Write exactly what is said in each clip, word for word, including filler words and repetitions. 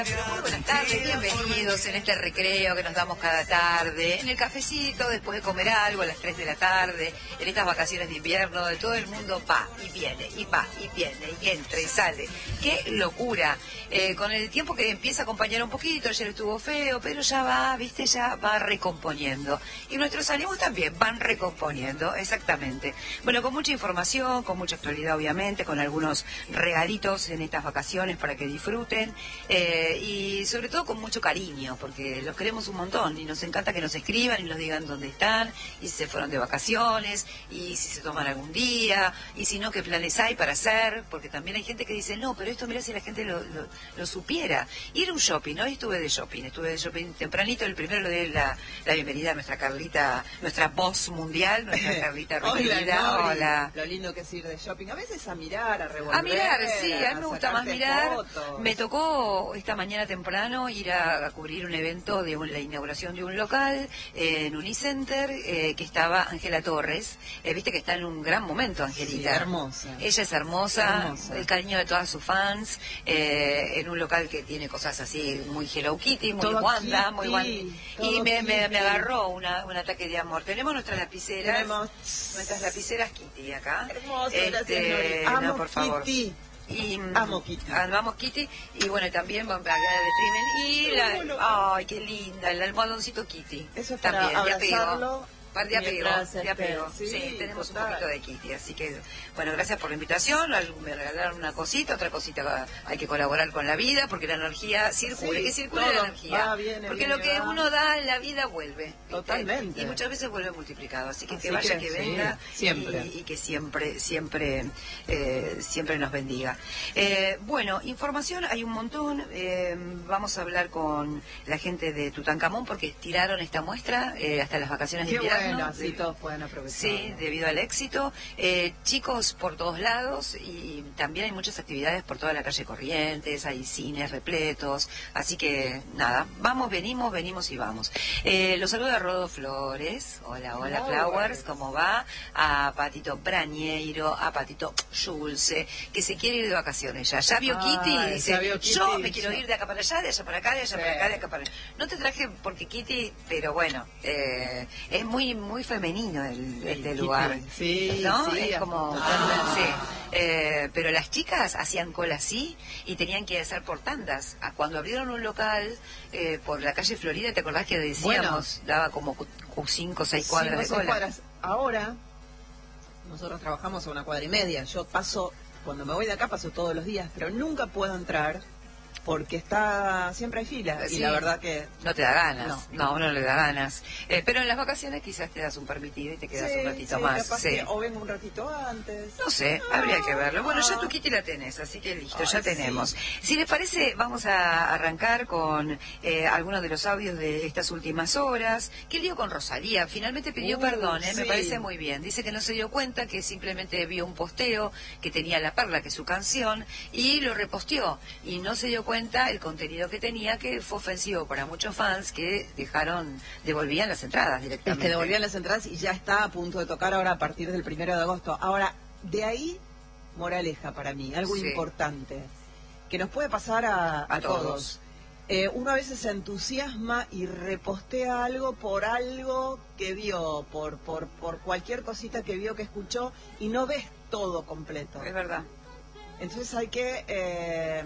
Muy buenas tardes, bienvenidos en este recreo que nos damos cada tarde, en el cafecito, después de comer algo a las tres de la tarde, en estas vacaciones de invierno, de todo el mundo va y viene, y va y viene, y entra y sale. ¡Qué locura! Eh, con el tiempo que empieza a acompañar un poquito, ayer estuvo feo, pero ya va, viste, ya va recomponiendo. Y nuestros ánimos también van recomponiendo, exactamente. Bueno, con mucha información, con mucha actualidad obviamente, con algunos regalitos en estas vacaciones para que disfruten. Eh, y sobre todo con mucho cariño, porque los queremos un montón y nos encanta que nos escriban y nos digan dónde están, y si se fueron de vacaciones, y si se toman algún día, y si no, qué planes hay para hacer, porque también hay gente que dice, no, pero esto mira si la gente lo, lo, lo supiera. Ir a un shopping, hoy estuve de shopping, estuve de shopping tempranito, el primero le doy la, la bienvenida a nuestra Carlita, nuestra voz mundial, nuestra Carlita requerida. Hola, Hola. Lo lindo que es ir de shopping, a veces a mirar, a revolver. A mirar, sí, a mí me gusta más mirar. Fotos. Me tocó esta mañana temprano ir a, a cubrir un evento de un, la inauguración de un local eh, en Unicenter, eh, que estaba Ángela Torres, eh, viste que está en un gran momento, Angelita. Sí, hermosa. Ella es hermosa, hermosa, el cariño de todas sus fans, eh, en un local que tiene cosas así muy Hello Kitty, muy Todo Wanda, Kitty, muy Wanda. Y me, me, me agarró una, un ataque de amor. Tenemos nuestras lapiceras, Tenemos nuestras lapiceras Kitty acá. Hermoso, este, gracias, Nori. Amo no, por favor. Kitty. Y, Amo Kitty. Amamos Kitty. Y bueno, también vamos a hablar de streaming. Y la, ay, qué linda, el almohadoncito Kitty. Eso es también, para de apego. abrazarlo. Par de apego, Mientras, de apego. este, Sí, sí, tenemos total. un poquito de Kitty, así que, bueno, gracias por la invitación, me regalaron una cosita, otra cosita, hay que colaborar con la vida, porque la energía circule, Sí, que circule todo la energía, va, viene, porque viene, lo que va. uno da en la vida vuelve, ¿viste? Totalmente. Y muchas veces vuelve multiplicado, así que Así que vaya, que, que sí, venga, siempre. Y, y que siempre, siempre, eh, siempre nos bendiga. Eh, bueno, información hay un montón, eh, vamos a hablar con la gente de Tutankamón, porque tiraron esta muestra eh, hasta las vacaciones de Qué invierno. bueno, así todos pueden aprovechar. Sí, debido al éxito. Eh, chicos por todos lados y también hay muchas actividades por toda la calle Corrientes, hay cines repletos, así que nada, vamos, venimos, venimos y vamos. Eh, los saludo a Rodo Flores, hola, hola Flowers. Flowers, ¿cómo va? A Patito Brañeiro, a Patito Schulze, que se quiere ir de vacaciones ya. Ya vio Ay, Kitty y dice, ya vio Kitty, yo me quiero ya. ir de acá para allá, de allá para acá, de allá Sí. para acá, de acá para allá. No te traje porque Kitty, pero bueno, eh, es muy, muy femenino el este Kitty, lugar, sí, ¿no? sí, Es como, totalmente. sí. Eh, pero las chicas hacían cola así y tenían que hacer por tandas. Ah, cuando abrieron un local eh, por la calle Florida, ¿te acordás que decíamos? Bueno, daba como cinco o seis cuadras Cinco, de seis cola. cuadras. Ahora, nosotros trabajamos a una cuadra y media. Yo paso, cuando me voy de acá, paso todos los días, pero nunca puedo entrar porque está siempre hay fila. Sí. Y la verdad que... No te da ganas, no, No. no, uno le da ganas. Eh, pero en las vacaciones quizás te das un permitido y te quedas Sí, un ratito sí, más. capaz Sí. que o vengo un ratito antes. No sé, Ah, habría que verlo. Bueno, ya ah. tu Kitty la tenés, así que listo, Ay, ya sí. tenemos. Si les parece, vamos a arrancar con eh, algunos de los audios de estas últimas horas. ¿Qué lío con Rosalía? Finalmente pidió Uh, perdón, ¿eh? Me sí. parece muy bien. Dice que no se dio cuenta, que simplemente vio un posteo que tenía La Perla, que es su canción, y lo reposteó. Y no se dio cuenta el contenido que tenía, que fue ofensivo para muchos fans que dejaron, devolvían las entradas Es directamente. que devolvían las entradas y ya está a punto de tocar ahora a partir del primero de agosto. Ahora, de ahí, moraleja para mí, algo Sí. importante, que nos puede pasar a, a A todos. todos. Eh, uno a veces se entusiasma y repostea algo por algo que vio, por, por, por cualquier cosita que vio, que escuchó, y no ves todo completo. Es verdad. Entonces hay que, eh,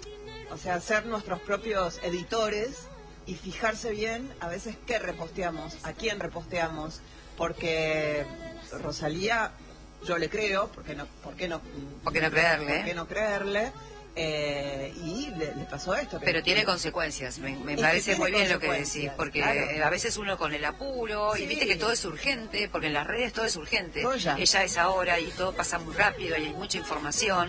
o sea, ser nuestros propios editores y fijarse bien a veces qué reposteamos, a quién reposteamos, porque Rosalía, yo le creo, porque no, ¿por qué no, ¿Por qué no creerle? ¿por qué no creerle? Eh, y le, le pasó esto. que- Pero tiene consecuencias, me, me Es que parece tiene muy bien lo que decís, consecuencias, porque claro. a veces uno con el apuro, y Sí. viste que todo es urgente, porque en las redes todo es urgente, Todo ya. ella es ahora y todo pasa muy rápido y hay mucha información,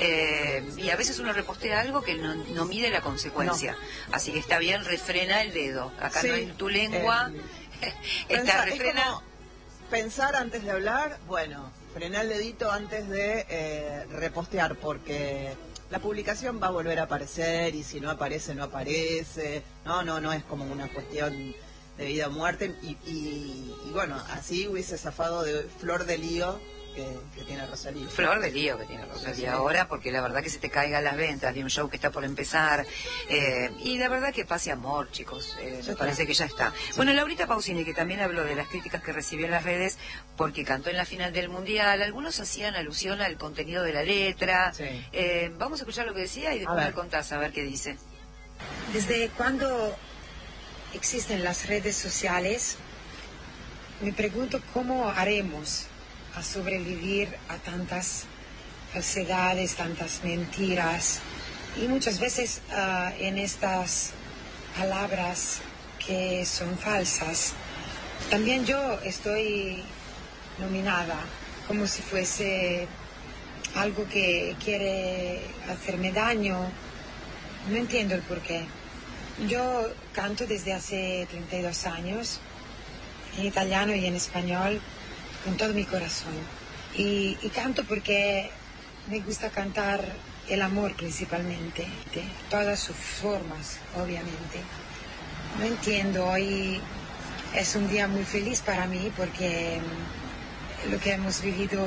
eh, y a veces uno repostea algo que no, no mide la consecuencia, así que está bien, refrena el dedo, acá Sí, no hay tu lengua, eh, está Pensar, es refrena... como pensar antes de hablar, bueno, frenar el dedito antes de eh, repostear, porque la publicación va a volver a aparecer y si no aparece, no aparece. No, no, no es como una cuestión de vida o muerte. Y, y, y bueno, así hubiese zafado de Flor de Lío que, que tiene Rosalía. Flor de lío que tiene Rosalía Sí. ahora, porque la verdad que se te caigan las ventas de un show que está por empezar. Eh, y la verdad que pase amor, chicos. Eh, me parece que ya está. Sí. Bueno, Laurita Pausini, que también habló de las críticas que recibió en las redes, porque cantó en la final del Mundial. Algunos hacían alusión al contenido de la letra. Sí. Eh, vamos a escuchar lo que decía y después me contás a ver qué dice. Desde cuando existen las redes sociales, me pregunto cómo haremos a sobrevivir a tantas falsedades, tantas mentiras y muchas veces uh, en estas palabras que son falsas. También yo estoy nominada como si fuese algo que quiere hacerme daño. No entiendo el porqué. Yo canto desde hace treinta y dos años, en italiano y en español, con todo mi corazón. Y, y canto porque me gusta cantar el amor principalmente, de todas sus formas, obviamente. No entiendo, hoy es un día muy feliz para mí porque lo que hemos vivido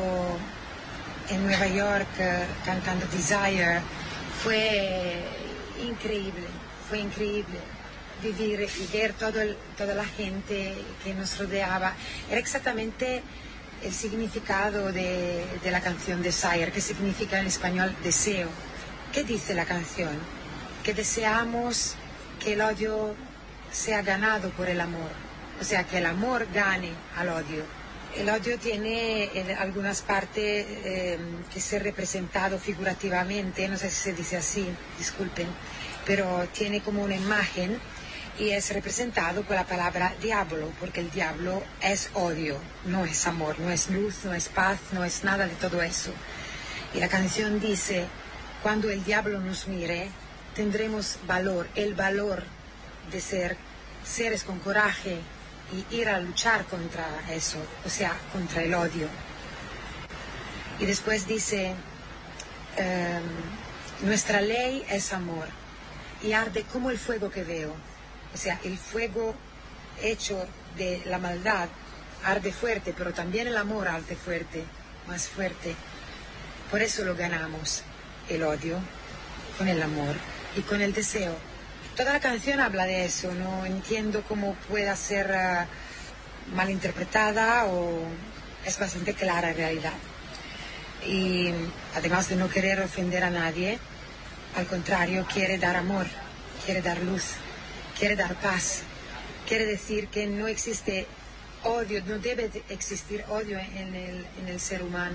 en Nueva York cantando Desire fue increíble, fue increíble. Vivir y ver todo el, toda la gente que nos rodeaba. Era exactamente el significado de, de la canción Desire, que significa en español deseo. ¿Qué dice la canción? Que deseamos que el odio sea ganado por el amor, o sea, que el amor gane al odio. El odio tiene en algunas partes eh, que ser representado figurativamente, no sé si se dice así, disculpen, pero tiene como una imagen y es representado por la palabra diablo, porque el diablo es odio, no es amor, no es luz, no es paz, no es nada de todo eso. Y la canción dice, cuando el diablo nos mire, tendremos valor, el valor de ser seres con coraje y ir a luchar contra eso, o sea, contra el odio. Y después dice, um, nuestra ley es amor y arde como el fuego que veo. O sea, el fuego hecho de la maldad arde fuerte, pero también el amor arde fuerte, más fuerte. Por eso lo ganamos, el odio, con el amor y con el deseo. Toda la canción habla de eso, no entiendo cómo pueda ser uh, malinterpretada o es bastante clara en realidad. Y además de no querer ofender a nadie, al contrario, quiere dar amor, quiere dar luz, quiere dar paz, quiere decir que no existe odio, no debe de existir odio en el, en el ser humano.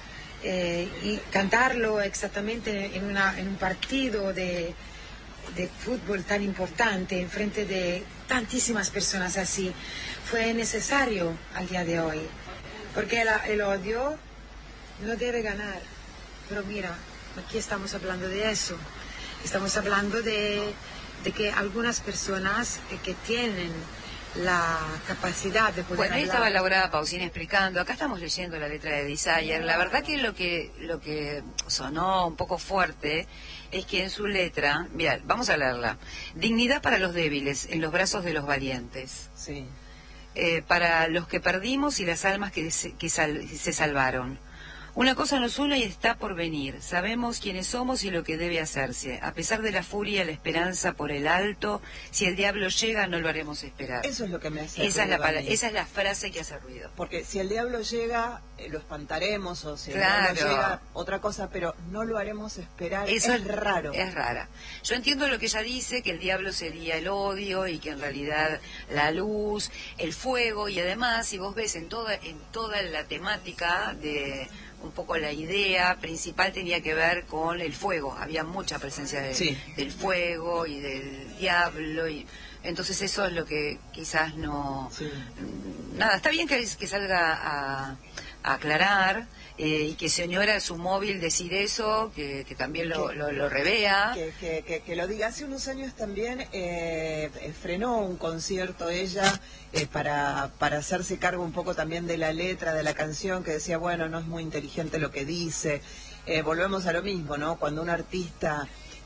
Eh, y cantarlo exactamente en, una, en un partido de, de fútbol tan importante, en frente de tantísimas personas así, fue necesario al día de hoy, porque el, el odio no debe ganar. Pero mira, aquí estamos hablando de eso, estamos hablando de... de que algunas personas eh, que tienen la capacidad de poder Bueno, ahí hablar... estaba Laura Pausini explicando, acá estamos leyendo la letra de Desire, la verdad que lo que lo que sonó un poco fuerte es que en su letra, mira, vamos a leerla, dignidad para los débiles, en los brazos de los valientes, Sí. eh, para los que perdimos y las almas que, se, que sal, se salvaron. Una cosa nos une y está por venir. Sabemos quiénes somos y lo que debe hacerse. A pesar de la furia, la esperanza por el alto, si el diablo llega, no lo haremos esperar. Eso es lo que me hace esa es la ruido a pala- mí. Esa es la frase que hace ruido. Porque si el diablo llega, eh, lo espantaremos, o si Claro. el diablo llega, otra cosa, pero no lo haremos esperar. Eso es raro. Es rara. Yo entiendo lo que ella dice, que el diablo sería el odio y que en realidad la luz, el fuego, y además, si vos ves en toda, en toda la temática de... un poco la idea principal tenía que ver con el fuego, había mucha presencia de, Sí. del fuego y del diablo, y entonces eso es lo que quizás no... Sí. Nada, está bien que, que salga a, a aclarar eh, y que señora su móvil decir eso, que, que también lo, Que- lo, lo revea. Que, que, que, que lo diga. Hace unos años también eh, eh, frenó un concierto ella eh, para, para hacerse cargo un poco también de la letra de la canción, que decía, bueno, no es muy inteligente lo que dice. Eh, volvemos a lo mismo, ¿no? Cuando un artista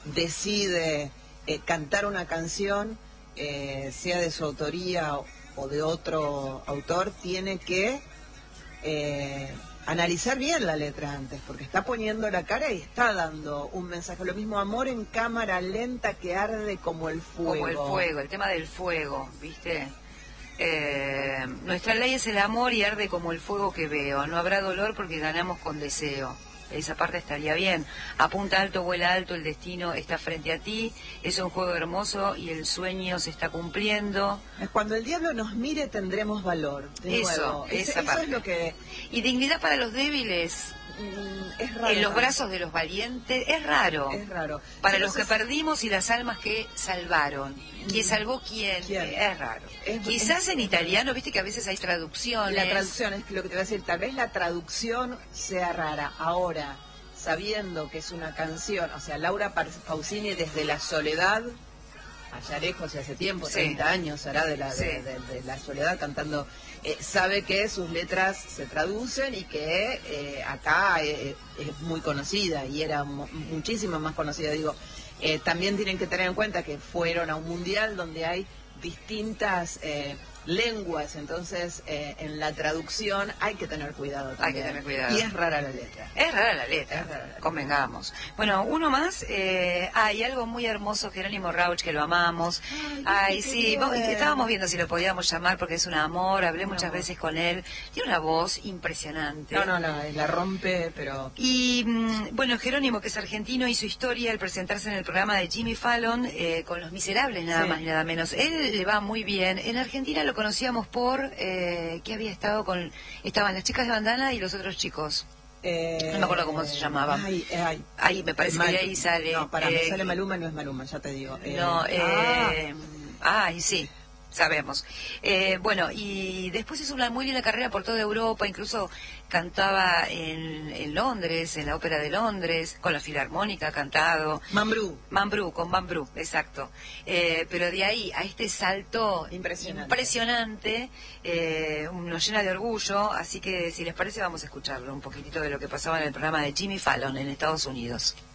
decide eh, cantar una canción, eh, sea de su autoría o, o de otro autor, tiene que... Eh, analizar bien la letra antes, porque está poniendo la cara y está dando un mensaje. Lo mismo, amor en cámara lenta que arde como el fuego. Como el fuego, el tema del fuego, ¿viste? Eh, nuestra ley es el amor y arde como el fuego que veo. No habrá dolor porque ganamos con deseo. Esa parte estaría bien. Apunta alto, vuela alto, el destino está frente a ti. Es un juego hermoso y el sueño se está cumpliendo. Cuando el diablo nos mire tendremos valor. De eso, nuevo. esa Ese, parte. Eso es lo que... Y dignidad para los débiles. Mm, es raro. En los brazos de los valientes. Es raro. Es raro. Para Entonces, los que perdimos y las almas que salvaron. ¿Quién salvó quién? ¿Quién? Es raro. Es, Quizás es, en italiano, viste que a veces hay traducciones. La traducción es lo que te voy a decir. Tal vez la traducción sea rara. Ahora, sabiendo que es una canción, o sea, Laura Pausini desde la soledad, allá lejos y hace tiempo, sí. treinta años hará de la, de, sí. de, de, de la soledad cantando, eh, sabe que sus letras se traducen y que eh, acá eh, es muy conocida y era mu muchísimo más conocida, digo. Eh, también tienen que tener en cuenta que fueron a un mundial donde hay distintas eh, lenguas, entonces eh, en la traducción hay que tener cuidado también. Hay que tener cuidado. Y es rara la letra. Es rara la letra, Es rara la letra. Convengamos. Bueno, uno más, eh, hay algo muy hermoso, Jerónimo Rauch, que lo amamos. Ay, Ay, qué sí, bien. vos- estábamos viendo si lo podíamos llamar porque es un amor, hablé Un muchas amor. veces con él, tiene una voz impresionante. No, no, no, la rompe, pero... Y mm, bueno, Jerónimo, que es argentino, hizo historia al presentarse en el programa de Jimmy Fallon eh, con Los Miserables, nada Sí. más ni nada menos. Él le va muy bien. En Argentina lo conocíamos por eh, que había estado con... Estaban las chicas de bandana y los otros chicos. Eh, No me acuerdo cómo se llamaba. Ay, ay, Ahí me parece Mal- que de ahí sale. No, para, eh, me sale Maluma, no es Maluma, ya te digo. Eh, No, ah, eh, ay, sí, sabemos. Eh, bueno, y después hizo una muy linda carrera por toda Europa, incluso cantaba en, en Londres, en la Ópera de Londres, con la Filarmónica ha cantado. Mambrú. Mambrú, con Mambrú, exacto. Eh, pero de ahí a este salto Impresionante. impresionante, eh, nos llena de orgullo, así que si les parece vamos a escucharlo un poquitito de lo que pasaba en el programa de Jimmy Fallon en Estados Unidos.